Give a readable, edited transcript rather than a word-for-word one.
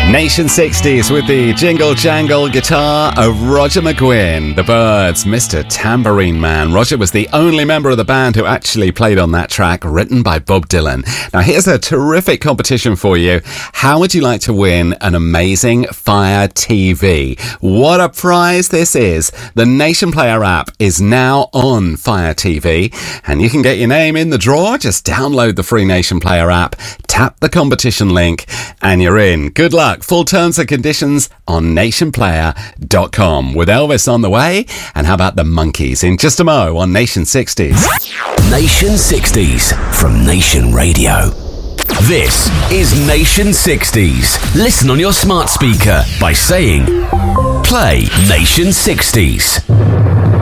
Nation 60s with the jingle jangle guitar of Roger McGuinn. The Byrds, Mr. Tambourine Man. Roger was the only member of the band who actually played on that track, written by Bob Dylan. Now here's a terrific competition for you. How would you like to win an amazing Fire TV? What a prize this is. The Nation Player app is now on Fire TV, and you can get your name in the draw. Just download the free Nation Player app, tap the competition link, and you're in. Good luck. Full terms and conditions on nationplayer.com. With Elvis on the way, and how about the Monkees in just a mo on Nation 60s. Nation 60s from Nation Radio. This is Nation 60s. Listen on your smart speaker by saying, play Nation 60s.